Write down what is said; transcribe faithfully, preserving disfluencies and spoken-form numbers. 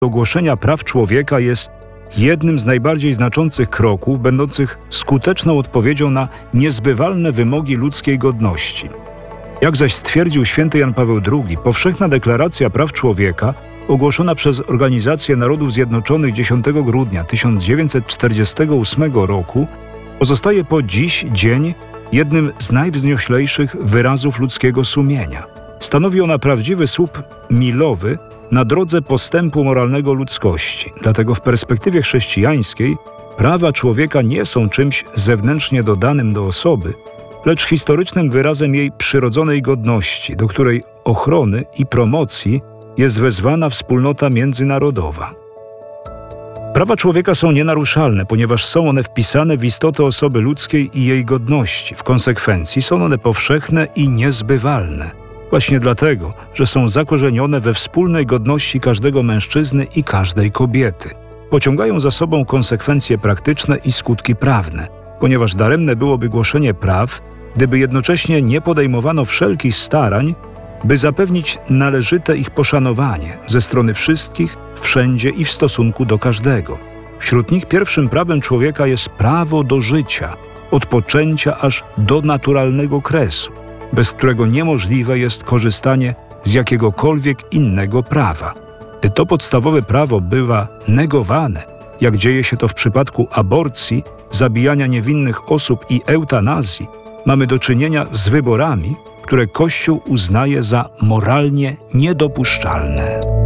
ogłoszenia praw człowieka jest jednym z najbardziej znaczących kroków, będących skuteczną odpowiedzią na niezbywalne wymogi ludzkiej godności. Jak zaś stwierdził święty Jan Paweł drugi, Powszechna Deklaracja Praw Człowieka, ogłoszona przez Organizację Narodów Zjednoczonych dziesiątego grudnia tysiąc dziewięćset czterdziestego ósmego roku, pozostaje po dziś dzień jednym z najwznioślejszych wyrazów ludzkiego sumienia. Stanowi ona prawdziwy słup milowy na drodze postępu moralnego ludzkości. Dlatego w perspektywie chrześcijańskiej prawa człowieka nie są czymś zewnętrznie dodanym do osoby, lecz historycznym wyrazem jej przyrodzonej godności, do której ochrony i promocji jest wezwana wspólnota międzynarodowa. Prawa człowieka są nienaruszalne, ponieważ są one wpisane w istotę osoby ludzkiej i jej godności. W konsekwencji są one powszechne i niezbywalne. Właśnie dlatego, że są zakorzenione we wspólnej godności każdego mężczyzny i każdej kobiety. Pociągają za sobą konsekwencje praktyczne i skutki prawne, ponieważ daremne byłoby głoszenie praw, gdyby jednocześnie nie podejmowano wszelkich starań, by zapewnić należyte ich poszanowanie ze strony wszystkich, wszędzie i w stosunku do każdego. Wśród nich pierwszym prawem człowieka jest prawo do życia, od poczęcia aż do naturalnego kresu, bez którego niemożliwe jest korzystanie z jakiegokolwiek innego prawa. Gdy to podstawowe prawo bywa negowane, jak dzieje się to w przypadku aborcji, zabijania niewinnych osób i eutanazji, mamy do czynienia z wyborami, które Kościół uznaje za moralnie niedopuszczalne.